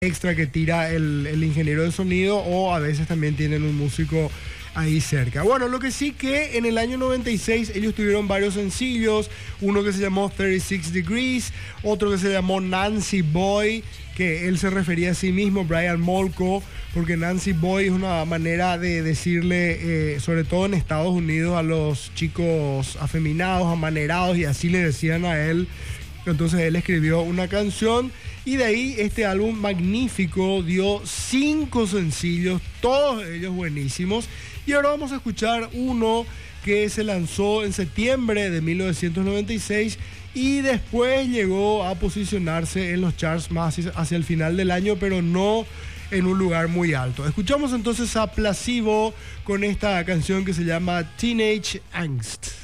extra que tira el ingeniero de sonido, o a veces también tienen un músico ahí cerca. Bueno, lo que sí que en el año 96 ellos tuvieron varios sencillos, uno que se llamó 36 Degrees, otro que se llamó Nancy Boy, que él se refería a sí mismo, Brian Molko, porque Nancy Boy es una manera de decirle, sobre todo en Estados Unidos, a los chicos afeminados, amanerados, y así le decían a él. Entonces él escribió una canción y de ahí este álbum magnífico dio 5 sencillos, todos ellos buenísimos. Y ahora vamos a escuchar uno que se lanzó en septiembre de 1996 y después llegó a posicionarse en los charts más hacia el final del año, pero no en un lugar muy alto. Escuchamos entonces a Placebo con esta canción que se llama Teenage Angst.